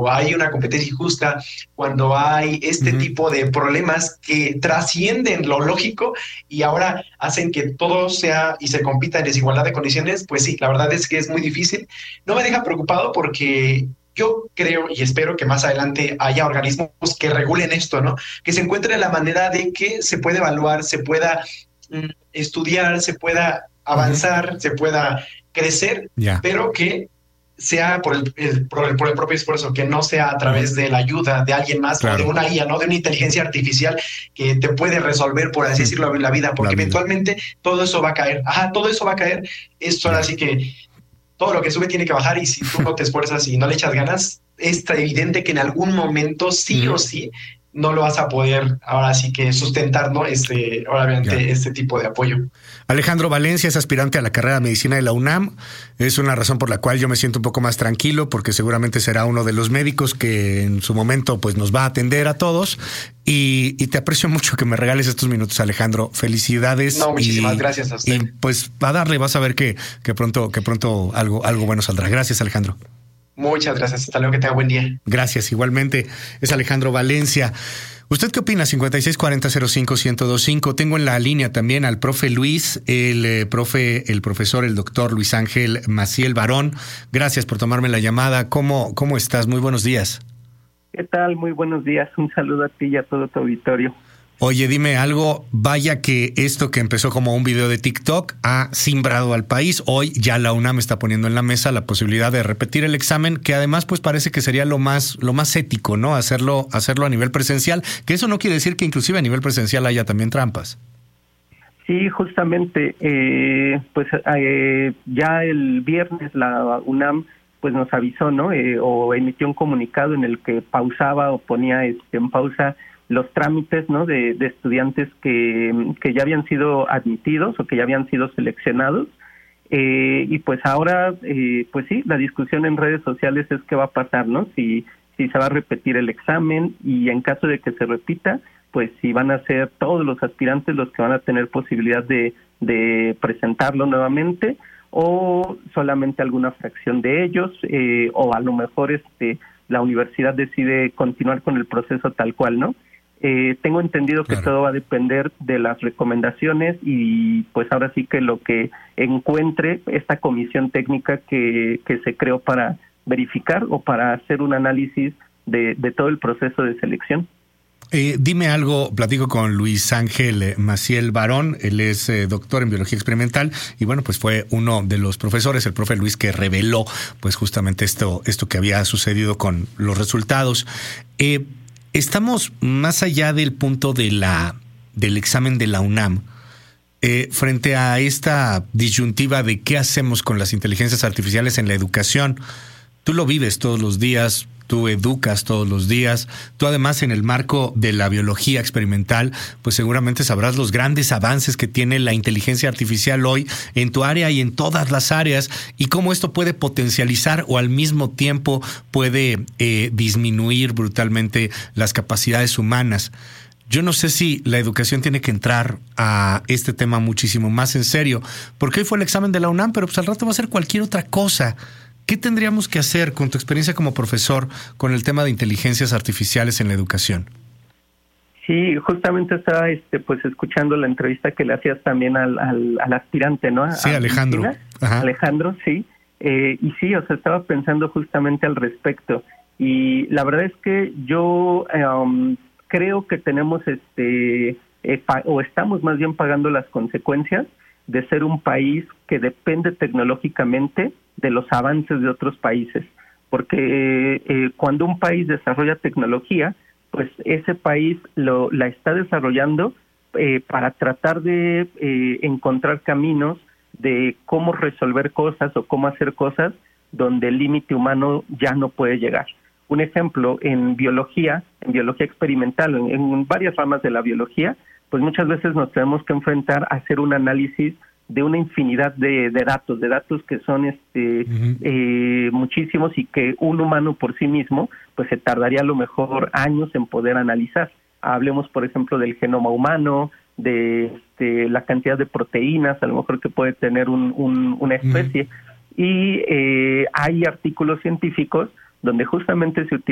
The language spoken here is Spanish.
cuando hay una competencia injusta, cuando hay este tipo de problemas que trascienden lo lógico y ahora hacen que todo sea y se compita en desigualdad de condiciones, pues sí, la verdad es que es muy difícil. No me deja preocupado porque yo creo y espero que más adelante haya organismos que regulen esto, ¿no? Que se encuentre la manera de que se pueda evaluar, se pueda estudiar, se pueda avanzar, se pueda crecer, pero que sea por el propio esfuerzo, que no sea a través de la ayuda de alguien más o de una IA, ¿no? De una inteligencia artificial que te puede resolver, por así decirlo, la vida, porque eventualmente todo eso va a caer. Todo eso va a caer. Esto ahora sí que todo lo que sube tiene que bajar y si tú no te esfuerzas y no le echas ganas, es evidente que en algún momento sí o sí no lo vas a poder ahora sí que sustentar, ¿no? Obviamente este tipo de apoyo. Alejandro Valencia es aspirante a la carrera de medicina de la UNAM. Es una razón por la cual yo me siento un poco más tranquilo, porque seguramente será uno de los médicos que en su momento pues nos va a atender a todos. Y te aprecio mucho que me regales estos minutos, Alejandro. Felicidades. No, muchísimas gracias a usted. Y pues a darle, vas a ver que pronto algo bueno saldrá. Gracias, Alejandro. Muchas gracias. Hasta luego, que tenga buen día. Gracias. Igualmente, es Alejandro Valencia. ¿Usted qué opina? 5640-05-1025. Tengo en la línea también al profe Luis, el profesor, el doctor Luis Ángel Maciel Barón. Gracias por tomarme la llamada. ¿Cómo estás? Muy buenos días. ¿Qué tal? Muy buenos días. Un saludo a ti y a todo tu auditorio. Oye, dime algo, vaya que esto que empezó como un video de TikTok ha simbrado al país. Hoy ya la UNAM está poniendo en la mesa la posibilidad de repetir el examen, que además pues parece que sería lo más ético, ¿no? Hacerlo a nivel presencial, que eso no quiere decir que inclusive a nivel presencial haya también trampas. Sí, justamente, ya el viernes la UNAM pues nos avisó, ¿no? O emitió un comunicado en el que pausaba o ponía en pausa los trámites, ¿no? de estudiantes que ya habían sido admitidos o que ya habían sido seleccionados. Y pues ahora, pues sí, la discusión en redes sociales es qué va a pasar, ¿no? Si se va a repetir el examen y en caso de que se repita, pues si van a ser todos los aspirantes los que van a tener posibilidad de presentarlo nuevamente o solamente alguna fracción de ellos, o a lo mejor la universidad decide continuar con el proceso tal cual, ¿no? Tengo entendido que todo va a depender de las recomendaciones y pues ahora sí que lo que encuentre esta comisión técnica que se creó para verificar o para hacer un análisis de todo el proceso de selección. Dime algo, platico con Luis Ángel Maciel Barón, él es doctor en biología experimental y bueno, pues fue uno de los profesores, el profe Luis, que reveló pues justamente esto que había sucedido con los resultados. Estamos más allá del punto del examen de la UNAM, frente a esta disyuntiva de qué hacemos con las inteligencias artificiales en la educación. Tú lo vives todos los días, tú educas todos los días, tú además en el marco de la biología experimental, pues seguramente sabrás los grandes avances que tiene la inteligencia artificial hoy en tu área y en todas las áreas y cómo esto puede potencializar o al mismo tiempo puede disminuir brutalmente las capacidades humanas. Yo no sé si la educación tiene que entrar a este tema muchísimo más en serio, porque hoy fue el examen de la UNAM, pero pues al rato va a ser cualquier otra cosa. ¿Qué tendríamos que hacer con tu experiencia como profesor con el tema de inteligencias artificiales en la educación? Sí, justamente estaba pues escuchando la entrevista que le hacías también al aspirante, ¿no? Sí, Alejandro. Alejandro, sí. Y sí, o sea, estaba pensando justamente al respecto. Y la verdad es que yo creo que tenemos o estamos más bien pagando las consecuencias de ser un país que depende tecnológicamente de los avances de otros países, porque cuando un país desarrolla tecnología, pues ese país la está desarrollando para tratar de encontrar caminos de cómo resolver cosas o cómo hacer cosas donde el límite humano ya no puede llegar. Un ejemplo, en biología experimental, en varias ramas de la biología, pues muchas veces nos tenemos que enfrentar a hacer un análisis de una infinidad de datos que son muchísimos y que un humano por sí mismo pues se tardaría a lo mejor años en poder analizar. Hablemos, por ejemplo, del genoma humano, de la cantidad de proteínas, a lo mejor que puede tener una especie. Y hay artículos científicos donde justamente se utiliza